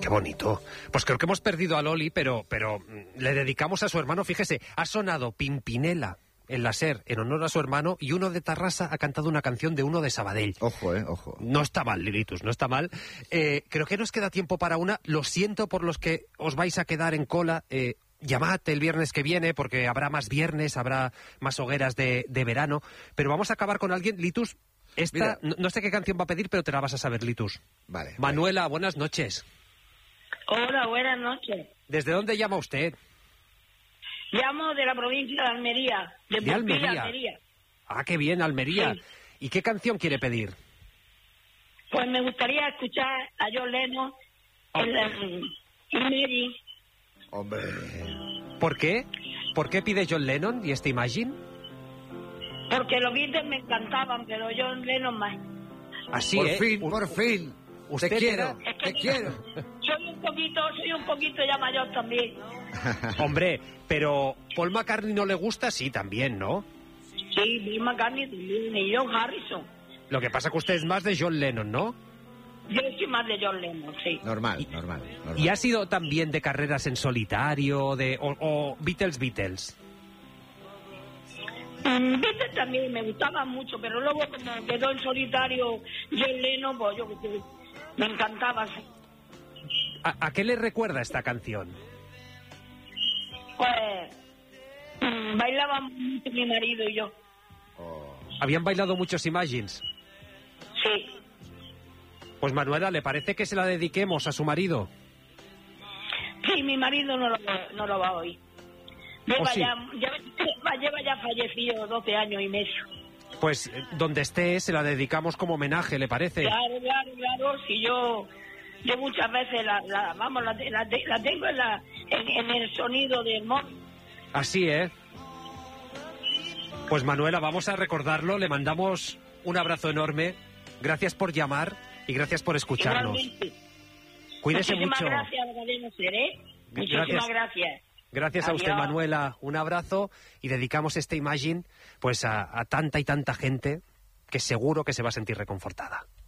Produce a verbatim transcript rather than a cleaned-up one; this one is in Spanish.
Qué bonito. Pues creo que hemos perdido a Loli, pero, pero le dedicamos a su hermano. Fíjese, ha sonado Pimpinela en la SER en honor a su hermano, y uno de Tarrasa ha cantado una canción de uno de Sabadell. Ojo, eh, ojo. No está mal, Lilitus, no está mal. Eh, creo que nos queda tiempo para una. Lo siento por los que os vais a quedar en cola. Eh, llamad el viernes que viene, porque habrá más viernes, habrá más hogueras de, de verano. Pero vamos a acabar con alguien. Litus, esta, no, no sé qué canción va a pedir, pero te la vas a saber, Litus. Vale. Manuela, vale. Buenas noches. Hola, buenas noches. ¿Desde dónde llama usted? Llamo de la provincia de Almería, de, de Almería. Almería. Ah, qué bien, Almería. Sí. ¿Y qué canción quiere pedir? Pues me gustaría escuchar a John Lennon Oh. en la en Mary. Hombre. ¿Por qué? ¿Por qué pide John Lennon y este Imagine? Porque los Beatles me encantaban, pero John Lennon más. Así, Por ¿eh? fin, U- por fin. Usted Te quiero, era- Es que te quiero. Soy un poquito, soy un poquito ya mayor también. Hombre, pero Paul McCartney no le gusta, sí, también, ¿no? Sí, Bill McCartney también, y John Harrison. Lo que pasa es que usted es más de John Lennon, ¿no? Yo soy más de John Lennon, sí. Normal, normal, normal. ¿Y ha sido también de carreras en solitario, de o, o Beatles, Beatles? Mm, Beatles también me gustaba mucho, pero luego como quedó en solitario John Lennon, pues yo que sé, me encantaba. ¿A, a qué le recuerda esta canción? Pues mm, bailábamos mucho mi marido y yo. Oh. ¿Habían bailado muchos Imagines? Sí. Pues Manuela, ¿le parece que se la dediquemos a su marido? Sí, mi marido no lo, no lo va a oír. Lleva, ¿Oh, sí? ya, ya- lleva ya fallecido doce años y medio. Pues eh, donde esté se la dedicamos como homenaje, ¿le parece? Claro, claro, claro. Si yo, yo muchas veces la, la vamos, la, la, la tengo en, la, en, en el sonido del móvil. Así, ¿eh? Pues Manuela, vamos a recordarlo, le mandamos un abrazo enorme, gracias por llamar y gracias por escucharnos. Igualmente. Cuídese Muchísimas mucho. gracias, Cadena Ser, ¿eh? Muchísimas Gracias. gracias. Gracias a usted, Adiós. Manuela, un abrazo, y dedicamos este Imagine pues a, a tanta y tanta gente que seguro que se va a sentir reconfortada.